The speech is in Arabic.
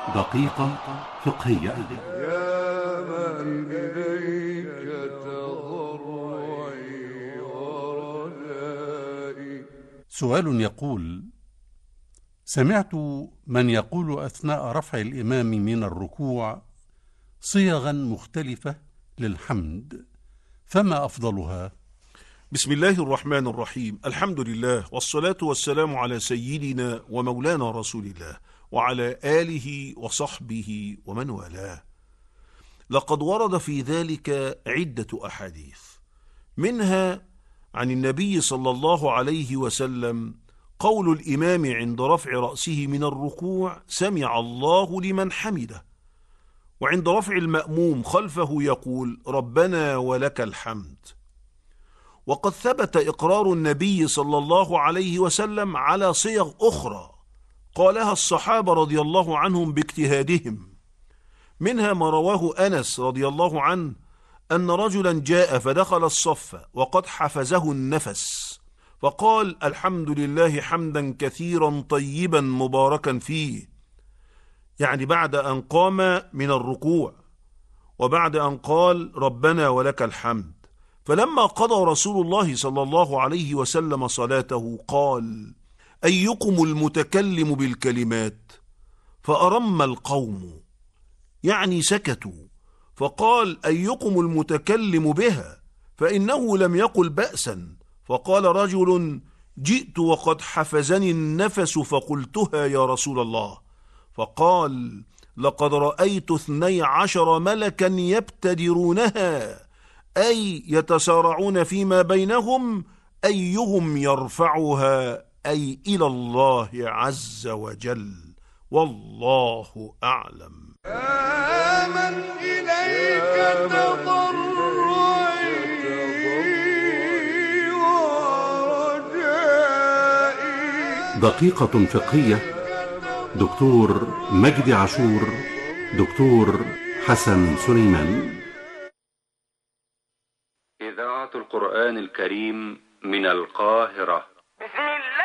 دقيقة فقهية. يا من إليك تضرعي ورجائي. سؤال يقول: سمعت من يقول أثناء رفع الإمام من الركوع صيغا مختلفة للحمد، فما أفضلها؟ بسم الله الرحمن الرحيم. الحمد لله والصلاة والسلام على سيدنا ومولانا رسول الله وعلى آله وصحبه ومن والاه. لقد ورد في ذلك عدة أحاديث، منها عن النبي صلى الله عليه وسلم قول الإمام عند رفع رأسه من الركوع: سمع الله لمن حمده، وعند رفع المأموم خلفه يقول: ربنا ولك الحمد. وقد ثبت إقرار النبي صلى الله عليه وسلم على صيغ أخرى قالها الصحابة رضي الله عنهم باجتهادهم، منها ما رواه أنس رضي الله عنه أن رجلا جاء فدخل الصف وقد حفزه النفس فقال: الحمد لله حمدا كثيرا طيبا مباركا فيه، يعني بعد أن قام من الركوع وبعد أن قال ربنا ولك الحمد. فلما قضى رسول الله صلى الله عليه وسلم صلاته قال: أيكم المتكلم بالكلمات؟ فأرم القوم، يعني سكتوا، فقال: أيكم المتكلم بها؟ فإنه لم يقل بأسا. فقال رجل: جئت وقد حفزني النفس فقلتها يا رسول الله. فقال: لقد رأيت 12 ملكا يبتدرونها، أي يتسارعون فيما بينهم أيهم يرفعها، أي إلى الله عز وجل، والله أعلم. يا من إليك تضرعي ورجائي. دقيقة فقهية. دكتور مجدي عاشور، دكتور حسن سليمان. إذاعة القرآن الكريم من القاهرة. بسم الله.